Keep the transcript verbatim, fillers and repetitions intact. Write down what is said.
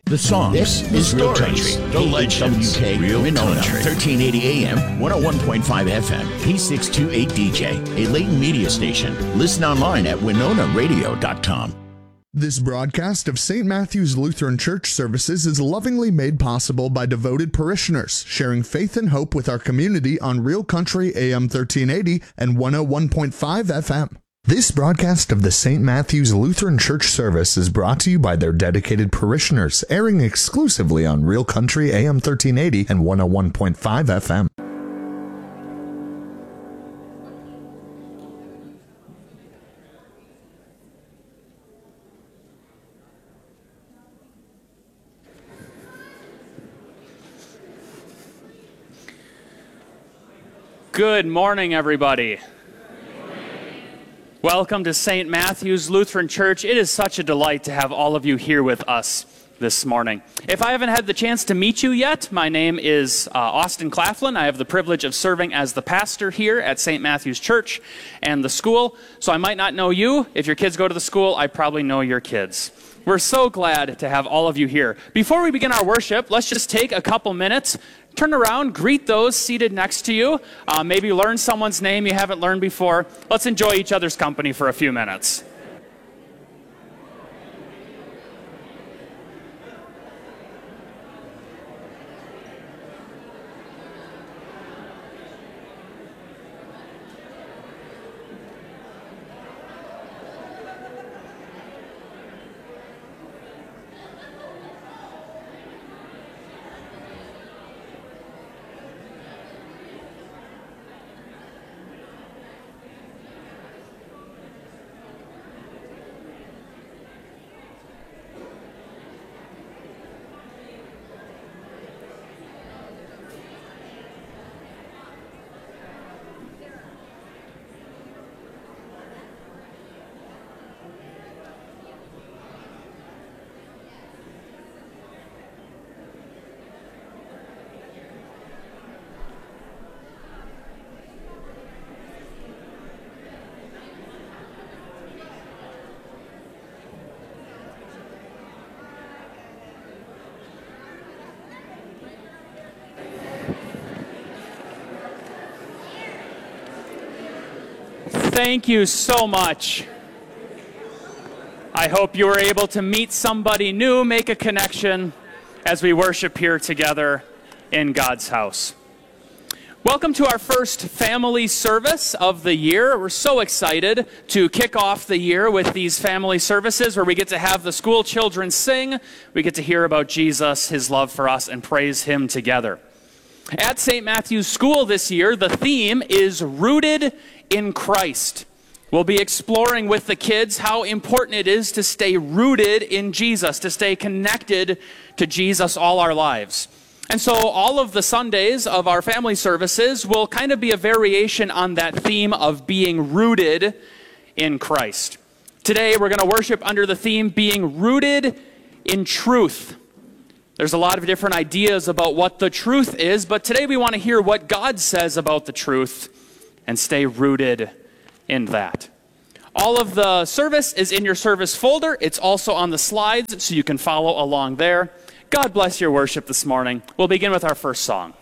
The songs, this the is stories, country. the legends, W K real Winona, country. thirteen eighty A M, one oh one point five F M, P six twenty-eight D J, a Layton media station. Listen online at winona radio dot com. This broadcast of Saint Matthew's Lutheran Church services is lovingly made possible by devoted parishioners, sharing faith and hope with our community on Real Country A M thirteen eighty and one oh one point five F M. This broadcast of the Saint Matthew's Lutheran Church service is brought to you by their dedicated parishioners, airing exclusively on Real Country A M thirteen eighty and one oh one point five F M. Good morning, everybody. Welcome to Saint Matthew's Lutheran Church. It is such a delight to have all of you here with us this morning. If I haven't had the chance to meet you yet, my name is uh, Austin Claflin. I have the privilege of serving as the pastor here at Saint Matthew's Church and the school. So I might not know you. If your kids go to the school, I probably know your kids. We're so glad to have all of you here. Before we begin our worship, let's just take a couple minutes, turn around, greet those seated next to you, uh, maybe learn someone's name you haven't learned before. Let's enjoy each other's company for a few minutes. Thank you so much. I hope you were able to meet somebody new, make a connection as we worship here together in God's house. Welcome to our first family service of the year. We're so excited to kick off the year with these family services where we get to have the school children sing, we get to hear about Jesus, his love for us, and praise him together. At Saint Matthew's School this year, the theme is Rooted in Christ. We'll be exploring with the kids how important it is to stay rooted in Jesus, to stay connected to Jesus all our lives. And so all of the Sundays of our family services will kind of be a variation on that theme of being rooted in Christ. Today we're going to worship under the theme being rooted in truth. There's a lot of different ideas about what the truth is, but today we want to hear what God says about the truth and stay rooted in that. All of the service is in your service folder. It's also on the slides, so you can follow along there. God bless your worship this morning. We'll begin with our first song.